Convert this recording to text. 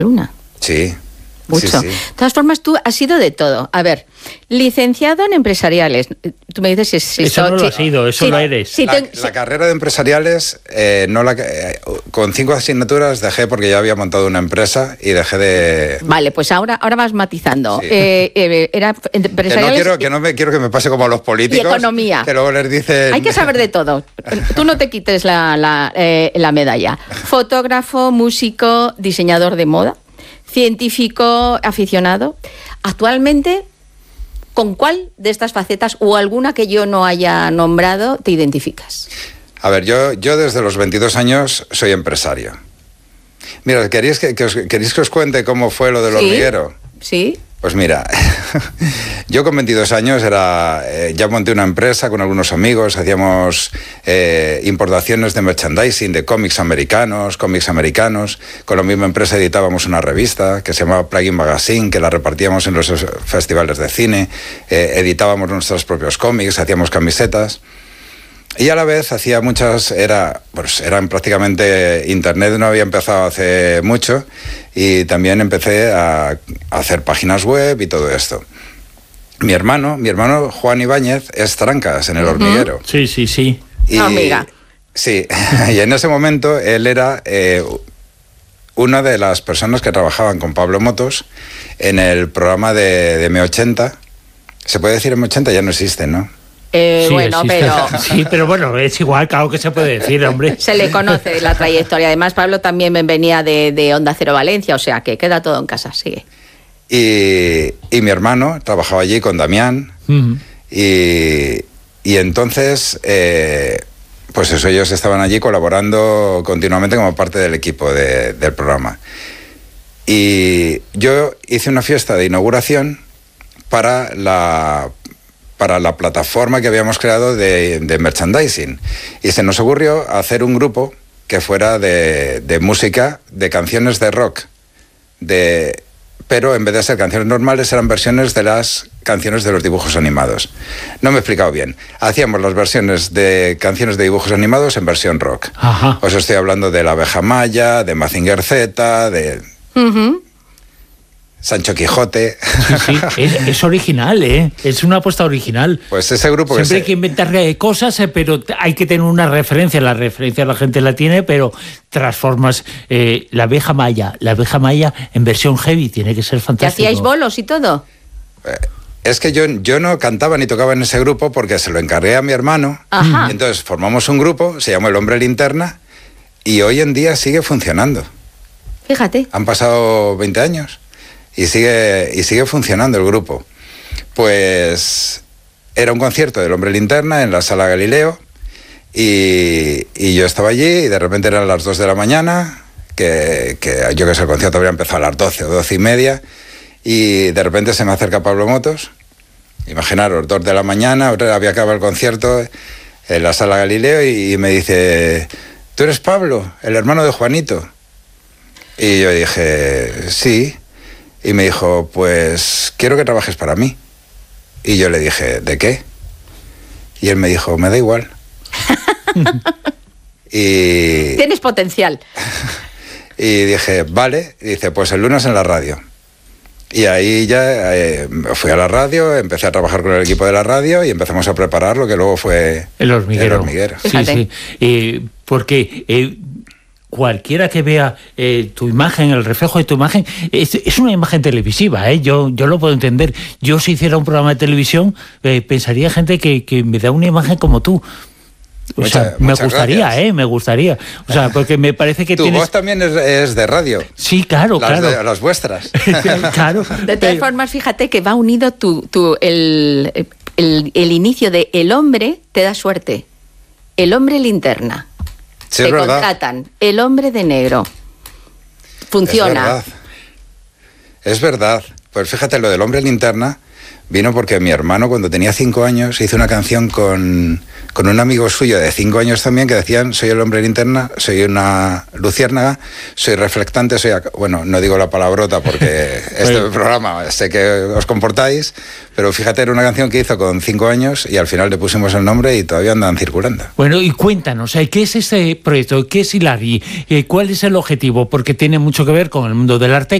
Luna. Sí. Mucho. Sí, sí. De todas formas, tú has sido de todo. A ver, licenciado en empresariales. Tú me dices si eso no lo has sido, eso lo eres. La carrera de empresariales, con 5 asignaturas dejé porque ya había montado una empresa y dejé de... Vale, pues ahora vas matizando. Sí. Era empresariales... Que no quiero que me pase como a los políticos. Y economía. Que luego les dicen... Hay que saber de todo. Tú no te quites la medalla. Fotógrafo, músico, diseñador de moda, científico aficionado. Actualmente, ¿con cuál de estas facetas o alguna que yo no haya nombrado te identificas? A ver, yo desde los 22 años soy empresario. Mira, ¿queréis que os cuente cómo fue lo del hormiguero? Sí. Pues mira, yo con 22 años ya monté una empresa con algunos amigos, hacíamos importaciones de merchandising, de cómics americanos. Con la misma empresa editábamos una revista que se llamaba Plugin Magazine, que la repartíamos en los festivales de cine, editábamos nuestros propios cómics, hacíamos camisetas. Y a la vez hacía muchas, eran prácticamente, internet no había empezado hace mucho, y también empecé a hacer páginas web y todo esto. Mi hermano Juan Ibáñez es Trancas en El Hormiguero. Sí. Y, Hormiga. Sí, y en ese momento él era una de las personas que trabajaban con Pablo Motos en el programa de M80. ¿Se puede decir M80? Ya no existe, ¿no? Sí, Bueno, existe. pero... Sí, pero bueno, es igual, claro que se puede decir, hombre. Se le conoce la trayectoria. Además, Pablo también venía de Onda Cero Valencia, o sea que queda todo en casa, sigue. Y mi hermano trabajaba allí con Damián. Y entonces, pues eso, ellos estaban allí colaborando continuamente como parte del equipo del programa. Y yo hice una fiesta de inauguración para la plataforma que habíamos creado de merchandising. Y se nos ocurrió hacer un grupo que fuera de música, de canciones de rock, pero en vez de ser canciones normales, eran versiones de las canciones de los dibujos animados. No me he explicado bien. Hacíamos las versiones de canciones de dibujos animados en versión rock. Ajá. Os estoy hablando de La Abeja Maya, de Mazinger Z, de... Sancho Quijote. Sí, es original, ¿eh? Es una apuesta original. Pues ese grupo siempre hay que inventar cosas, pero hay que tener una referencia. La referencia la gente la tiene, pero transformas la abeja maya en versión heavy. Tiene que ser fantástico. ¿Y hacíais bolos y todo? Es que yo no cantaba ni tocaba en ese grupo porque se lo encargué a mi hermano. Ajá. Y entonces formamos un grupo, se llamó El Hombre Linterna, y hoy en día sigue funcionando. Fíjate. Han pasado 20 años. Y sigue funcionando el grupo. Pues era un concierto del Hombre Linterna en la Sala Galileo y yo estaba allí y de repente eran las 2 de la mañana, que yo que sé, el concierto habría empezado a las 12 o 12 y media, y de repente se me acerca Pablo Motos. Imaginaros, 2 de la mañana, había acabado el concierto en la Sala Galileo y me dice: ¿tú eres Pablo, el hermano de Juanito? Y yo dije: sí. Y me dijo: pues quiero que trabajes para mí. Y yo le dije: ¿de qué? Y él me dijo: me da igual. Y tienes potencial. Y dije: vale. Y dice: pues el lunes en la radio. Y ahí ya fui a la radio, empecé a trabajar con el equipo de la radio y empezamos a preparar lo que luego fue El Hormiguero. Fíjate. Sí. Porque... cualquiera que vea tu imagen, el reflejo de tu imagen, es una imagen televisiva, ¿eh? Yo lo puedo entender. Yo, si hiciera un programa de televisión, pensaría gente que me da una imagen como tú. O sea, me gustaría, gracias. me gustaría. O sea, porque me parece que tu tienes... voz también es de radio. Sí, claro. Las vuestras. Claro. De todas formas, fíjate que va unido el inicio de El Hombre te da suerte. El Hombre Linterna. Sí, te contratan. El Hombre de Negro. Funciona. Es verdad. Pues fíjate, lo del Hombre Linterna vino porque mi hermano, cuando tenía 5 años, hizo una canción con un amigo suyo de 5 años también, que decían: soy el hombre linterna, soy una luciérnaga, soy reflectante, bueno, no digo la palabrota porque este programa sé que os comportáis, pero fíjate, era una canción que hizo con 5 años y al final le pusimos el nombre y todavía andan circulando. Bueno, y cuéntanos, ¿qué es este proyecto? ¿Qué es Hilari? ¿Cuál es el objetivo? Porque tiene mucho que ver con el mundo del arte,